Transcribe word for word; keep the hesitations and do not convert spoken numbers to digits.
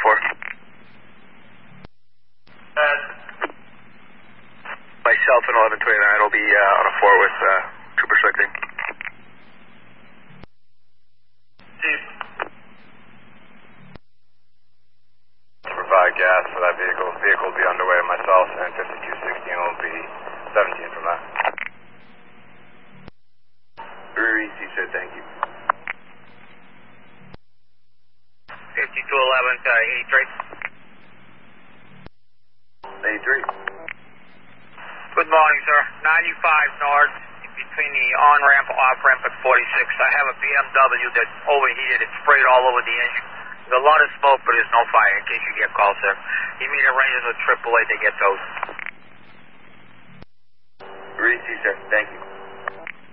four. Uh, Myself and eleven twenty-nine will be uh, on a four with uh, Trooper Strickling. Chief. To provide gas for that vehicle. Vehicle will be underway myself, and fifty-two sixteen will be seventeen from that. Brewery, he said thank you. fifty-two eleven to eighty-three. eighty-three. Good morning, sir. ninety-five north, between the on-ramp, off-ramp at forty-six. I have a B M W that overheated. It sprayed all over the engine. There's a lot of smoke, but there's no fire, in case you get called, sir. Immediate ranges with triple A to get those. Brewery, he said thank you.